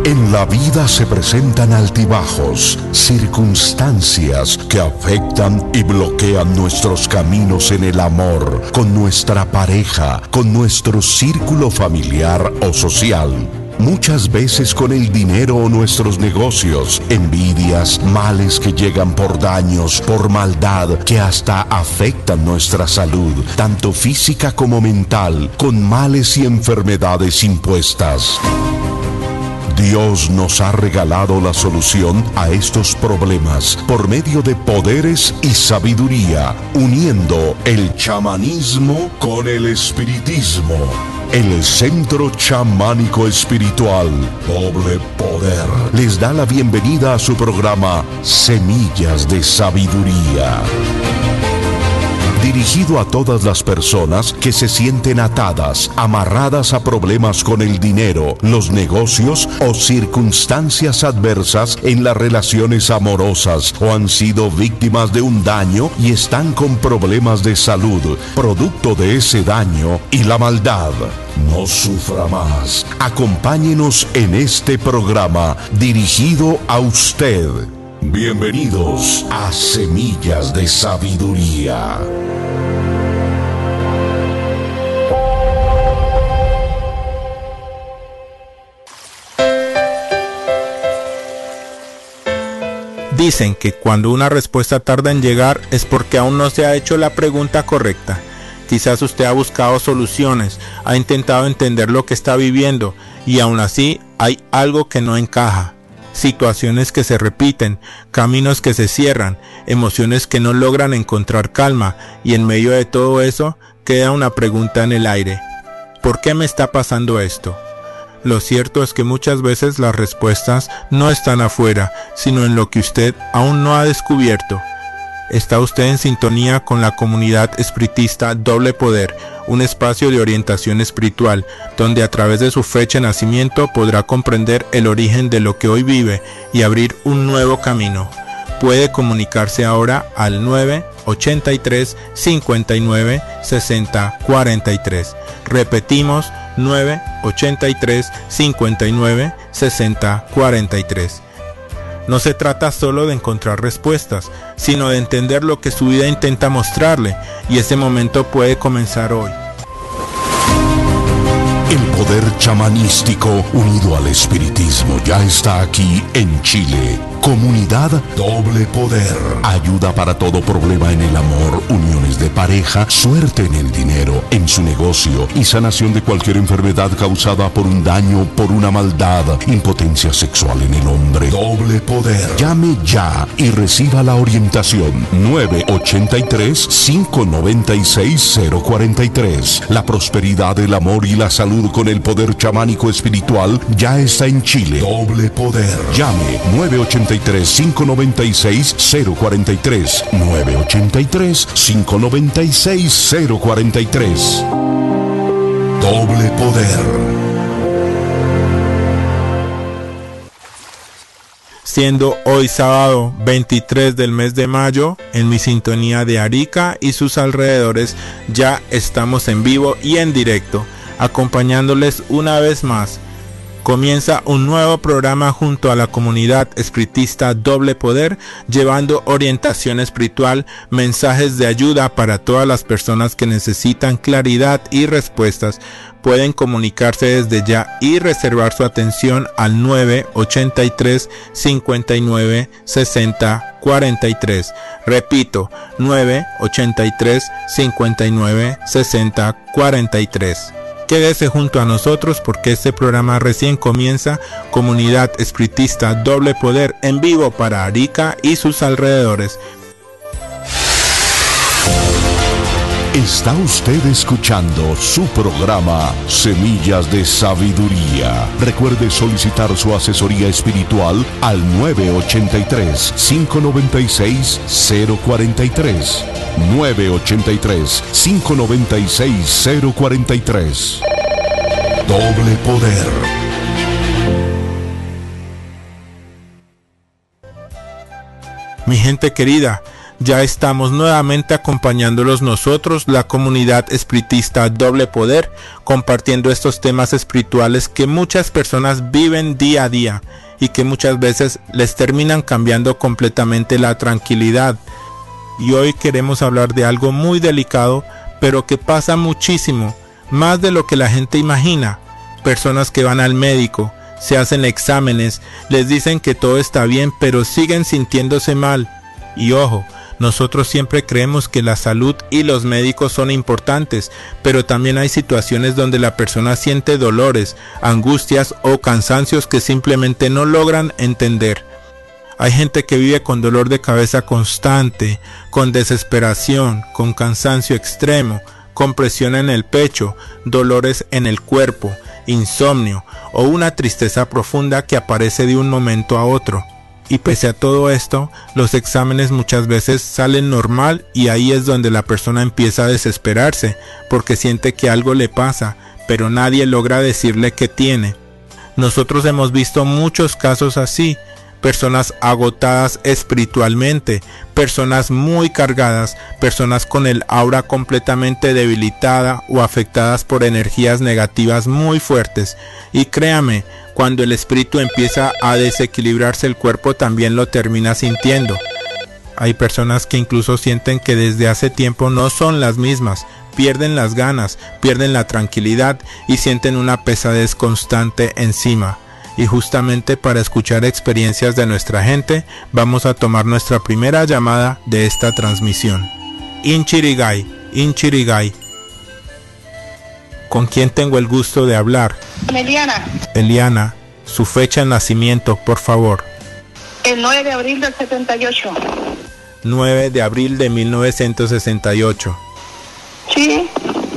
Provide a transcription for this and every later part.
En la vida se presentan altibajos, circunstancias que afectan y bloquean nuestros caminos en el amor, con nuestra pareja, con nuestro círculo familiar o social. Muchas veces con el dinero o nuestros negocios, envidias, males que llegan por daños, por maldad, que hasta afectan nuestra salud, tanto física como mental, con males y enfermedades impuestas. Dios nos ha regalado la solución a estos problemas por medio de poderes y sabiduría, uniendo el chamanismo con el espiritismo. El Centro Chamánico Espiritual Doble Poder les da la bienvenida a su programa Semillas de Sabiduría, dirigido a todas las personas que se sienten atadas, amarradas a problemas con el dinero, los negocios o circunstancias adversas en las relaciones amorosas, o han sido víctimas de un daño y están con problemas de salud, producto de ese daño y la maldad. No sufra más. Acompáñenos en este programa dirigido a usted. Bienvenidos a Semillas de Sabiduría. Dicen que cuando una respuesta tarda en llegar es porque aún no se ha hecho la pregunta correcta. Quizás usted ha buscado soluciones, ha intentado entender lo que está viviendo y aún así hay algo que no encaja. Situaciones que se repiten, caminos que se cierran, emociones que no logran encontrar calma, y en medio de todo eso queda una pregunta en el aire: ¿por qué me está pasando esto? Lo cierto es que muchas veces las respuestas no están afuera, sino en lo que usted aún no ha descubierto. Está usted en sintonía con la comunidad espiritista Doble Poder, un espacio de orientación espiritual, donde a través de su fecha de nacimiento podrá comprender el origen de lo que hoy vive y abrir un nuevo camino. Puede comunicarse ahora al 983 59 60 43. Repetimos, 983 59 60 43. No se trata solo de encontrar respuestas, sino de entender lo que su vida intenta mostrarle, y ese momento puede comenzar hoy. El poder chamanístico unido al espiritismo ya está aquí en Chile. Comunidad Doble Poder. Ayuda para todo problema en el amor, uniones de pareja, suerte en el dinero, en su negocio y sanación de cualquier enfermedad causada por un daño, por una maldad, impotencia sexual en el hombre. Doble Poder. Llame ya y reciba la orientación. 983-596-043. La prosperidad, el amor y la salud con el poder chamánico espiritual ya está en Chile. Doble Poder. Llame 983-596-043. 983-596-043. Doble Poder. Siendo hoy sábado 23 del mes de mayo, en mi sintonía de Arica y sus alrededores, ya estamos en vivo y en directo, acompañándoles una vez más. Comienza un nuevo programa junto a la comunidad espiritista Doble Poder, llevando orientación espiritual, mensajes de ayuda para todas las personas que necesitan claridad y respuestas. Pueden comunicarse desde ya y reservar su atención al 983 59 60 43. Repito, 983 59 60 43. Quédese junto a nosotros porque este programa recién comienza. Comunidad espiritista Doble Poder en vivo para Arica y sus alrededores. Está usted escuchando su programa Semillas de Sabiduría. Recuerde solicitar su asesoría espiritual al 983-596-043. 983-596-043. Doble Poder. Mi gente querida, Ya estamos nuevamente acompañándolos nosotros, la comunidad espiritista Doble Poder, compartiendo estos temas espirituales que muchas personas viven día a día y que muchas veces les terminan cambiando completamente la tranquilidad. Y hoy queremos hablar de algo muy delicado, pero que pasa muchísimo, más de lo que la gente imagina. Personas que van al médico, se hacen exámenes, les dicen que todo está bien, pero siguen sintiéndose mal. Y ojo, nosotros siempre creemos que la salud y los médicos son importantes, pero también hay situaciones donde la persona siente dolores, angustias o cansancios que simplemente no logran entender. Hay gente que vive con dolor de cabeza constante, con desesperación, con cansancio extremo, con presión en el pecho, dolores en el cuerpo, insomnio o una tristeza profunda que aparece de un momento a otro. Y pese a todo esto, los exámenes muchas veces salen normal y ahí es donde la persona empieza a desesperarse porque siente que algo le pasa, pero nadie logra decirle qué tiene. Nosotros hemos visto muchos casos así, personas agotadas espiritualmente, personas muy cargadas, personas con el aura completamente debilitada o afectadas por energías negativas muy fuertes. Y créame, cuando el espíritu empieza a desequilibrarse, el cuerpo también lo termina sintiendo. Hay personas que incluso sienten que desde hace tiempo no son las mismas, pierden las ganas, pierden la tranquilidad y sienten una pesadez constante encima. Y justamente para escuchar experiencias de nuestra gente, vamos a tomar nuestra primera llamada de esta transmisión. Inchirigai, Inchirigai. ¿Con quién tengo el gusto de hablar? Eliana. Eliana, su fecha de nacimiento, por favor. El 9 de abril del 78. 9 de abril de 1968. Sí.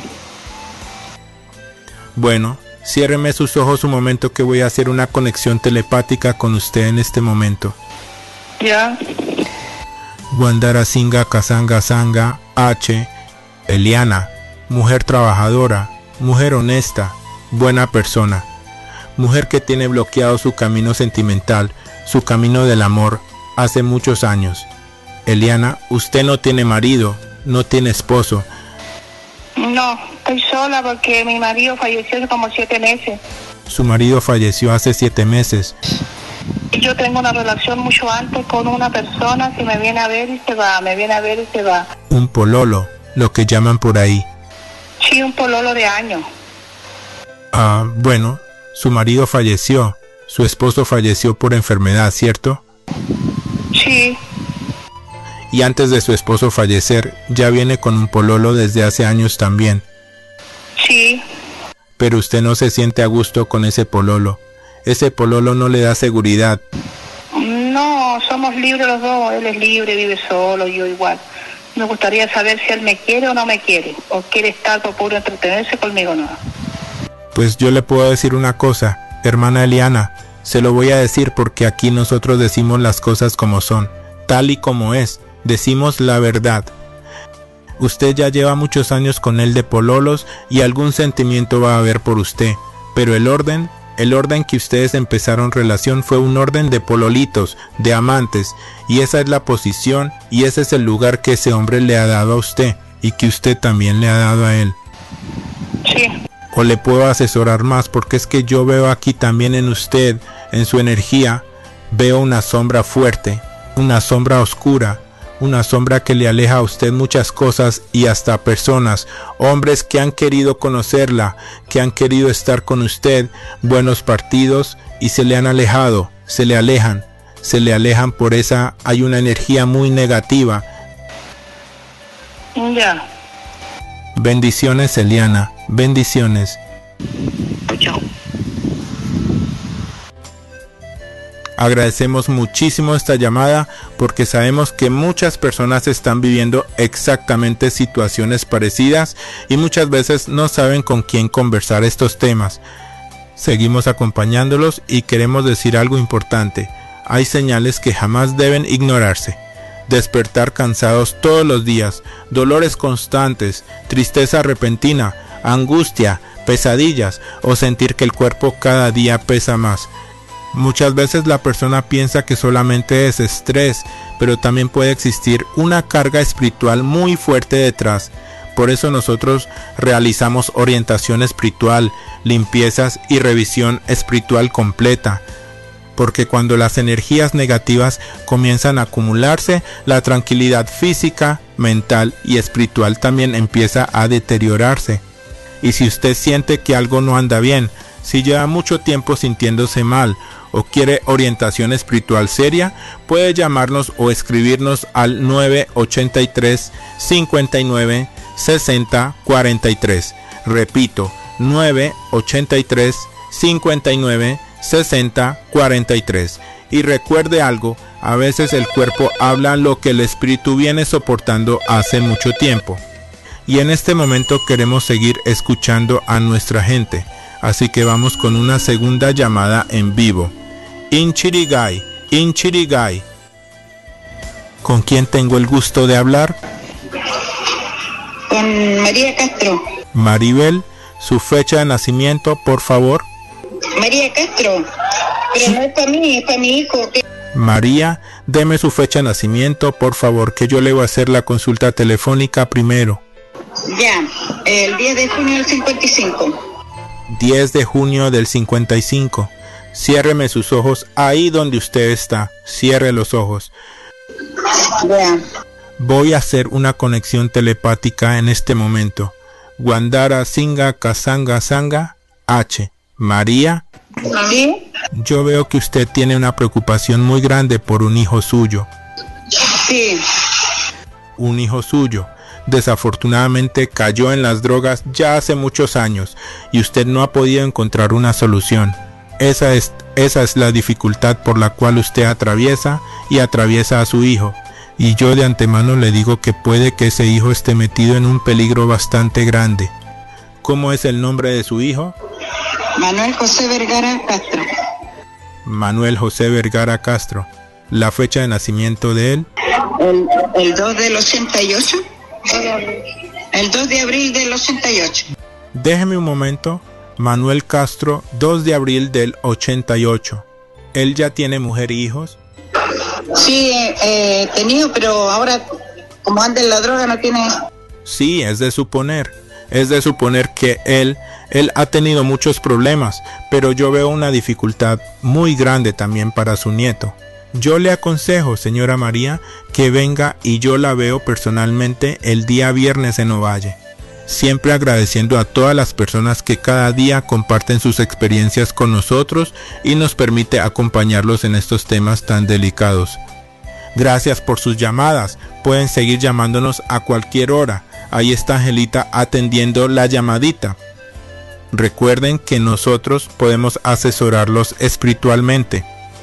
Bueno, ciérreme sus ojos un momento que voy a hacer una conexión telepática con usted en este momento. Ya. Wandara Singa Kasanga Sanga H. Eliana, mujer trabajadora, mujer honesta, buena persona, mujer que tiene bloqueado su camino sentimental, su camino del amor, hace muchos años. Eliana, usted no tiene marido, no tiene esposo. No, estoy sola porque mi marido falleció hace como 7 meses. Su marido falleció hace 7 meses. Yo tengo una relación mucho antes con una persona que me viene a ver y se va, me viene a ver y se va. Un pololo, lo que llaman por ahí. Sí, un pololo de años. Bueno, su marido falleció, su esposo falleció por enfermedad, ¿cierto? Sí. Y antes de su esposo fallecer, ya viene con un pololo desde hace años también. Sí. Pero usted no se siente a gusto con ese pololo. Ese pololo no le da seguridad. No, somos libres los dos. Él es libre, vive solo, yo igual. Me gustaría saber si él me quiere o no me quiere. O quiere estar por puro entretenerse conmigo, no. Pues yo le puedo decir una cosa, hermana Eliana. Se lo voy a decir porque aquí nosotros decimos las cosas como son, tal y como es. Decimos la verdad. Usted ya lleva muchos años con él de pololos y algún sentimiento va a haber por usted, pero el orden que ustedes empezaron relación fue un orden de pololitos, de amantes, y esa es la posición y ese es el lugar que ese hombre le ha dado a usted y que usted también le ha dado a él. Sí. O le puedo asesorar más porque es que yo veo aquí también en usted, en su energía, veo una sombra fuerte, una sombra oscura, una sombra que le aleja a usted muchas cosas y hasta personas, hombres que han querido conocerla, que han querido estar con usted, buenos partidos y se le han alejado, se le alejan por esa, hay una energía muy negativa. Ya. Bendiciones, Eliana, bendiciones. Chao. Agradecemos muchísimo esta llamada porque sabemos que muchas personas están viviendo exactamente situaciones parecidas y muchas veces no saben con quién conversar estos temas. Seguimos acompañándolos y queremos decir algo importante. Hay señales que jamás deben ignorarse. Despertar cansados todos los días, dolores constantes, tristeza repentina, angustia, pesadillas o sentir que el cuerpo cada día pesa más. Muchas veces la persona piensa que solamente es estrés, pero también puede existir una carga espiritual muy fuerte detrás. Por eso nosotros realizamos orientación espiritual, limpiezas y revisión espiritual completa. Porque cuando las energías negativas comienzan a acumularse, la tranquilidad física, mental y espiritual también empieza a deteriorarse. Y si usted siente que algo no anda bien, si lleva mucho tiempo sintiéndose mal o quiere orientación espiritual seria, puede llamarnos o escribirnos al 983 59 60 43. Repito, 983 59 60 43. Y recuerde algo, a veces el cuerpo habla lo que el espíritu viene soportando hace mucho tiempo. Y en este momento queremos seguir escuchando a nuestra gente, así que vamos con una segunda llamada en vivo. Inchirigai, Inchirigai. ¿Con quién tengo el gusto de hablar? Con María Castro. Maribel, su fecha de nacimiento, por favor. María Castro, pero no es para mí, es para mi hijo. María, deme su fecha de nacimiento, por favor, que yo le voy a hacer la consulta telefónica primero. Ya, el 10 de junio del 55. 10 de junio del 55. Ciérreme sus ojos ahí donde usted está. Cierre los ojos. Ya. Voy a hacer una conexión telepática en este momento. Wandara Singa Kasanga Sanga H. María. ¿Sí? Yo veo que usted tiene una preocupación muy grande por un hijo suyo. Sí. Un hijo suyo. Desafortunadamente cayó en las drogas ya hace muchos años y usted no ha podido encontrar una solución. Esa es la dificultad por la cual usted atraviesa y atraviesa a su hijo. Y yo de antemano le digo que puede que ese hijo esté metido en un peligro bastante grande. ¿Cómo es el nombre de su hijo? Manuel José Vergara Castro. Manuel José Vergara Castro. ¿La fecha de nacimiento de él? El 2 del 88. El 2 de abril del 88. Déjeme un momento. Manuel Castro, 2 de abril del 88. ¿Él ya tiene mujer e hijos? Sí, tenido, pero ahora, como anda en la droga, no tiene. Sí, es de suponer que él ha tenido muchos problemas, pero yo veo una dificultad muy grande también para su nieto. Yo le aconsejo, señora María, que venga y yo la veo personalmente el día viernes en Ovalle. Siempre agradeciendo a todas las personas que cada día comparten sus experiencias con nosotros y nos permite acompañarlos en estos temas tan delicados. Gracias por sus llamadas. Pueden seguir llamándonos a cualquier hora. Ahí está Angelita atendiendo la llamadita. Recuerden que nosotros podemos asesorarlos espiritualmente.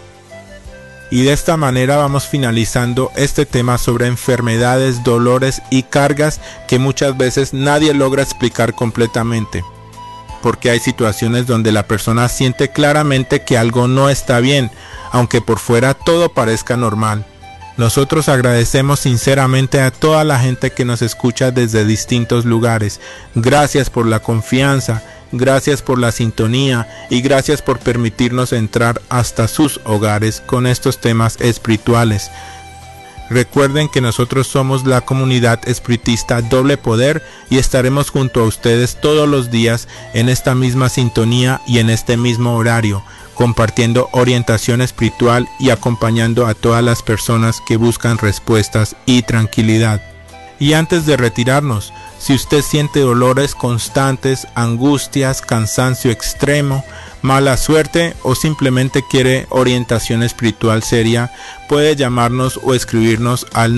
Y de esta manera vamos finalizando este tema sobre enfermedades, dolores y cargas que muchas veces nadie logra explicar completamente. Porque hay situaciones donde la persona siente claramente que algo no está bien, aunque por fuera todo parezca normal. Nosotros agradecemos sinceramente a toda la gente que nos escucha desde distintos lugares. Gracias por la confianza, gracias por la sintonía y gracias por permitirnos entrar hasta sus hogares con estos temas espirituales. Recuerden que nosotros somos la comunidad espiritista Doble Poder y estaremos junto a ustedes todos los días en esta misma sintonía y en este mismo horario, compartiendo orientación espiritual y acompañando a todas las personas que buscan respuestas y tranquilidad. Y antes de retirarnos, si usted siente dolores constantes, angustias, cansancio extremo, mala suerte o simplemente quiere orientación espiritual seria, puede llamarnos o escribirnos al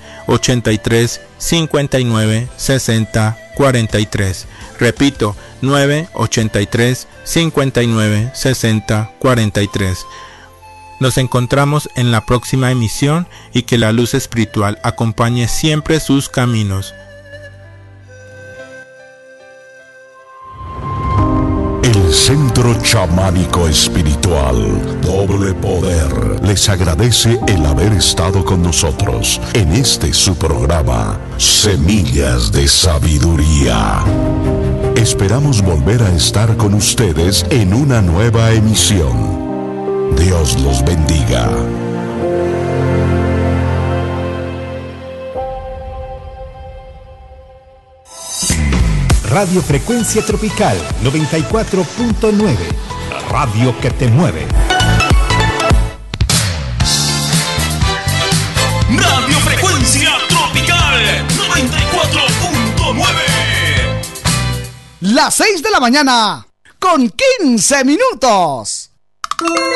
983 59 60 43. Repito, 983 59 60 43. Nos encontramos en la próxima emisión y que la luz espiritual acompañe siempre sus caminos. El Centro Chamánico Espiritual Doble Poder les agradece el haber estado con nosotros en este su programa Semillas de Sabiduría. Esperamos volver a estar con ustedes en una nueva emisión. Dios los bendiga. Radio Frecuencia Tropical 94.9. Radio que te mueve. Radio Frecuencia Tropical 94.9. Las 6 de la mañana con 15 minutos.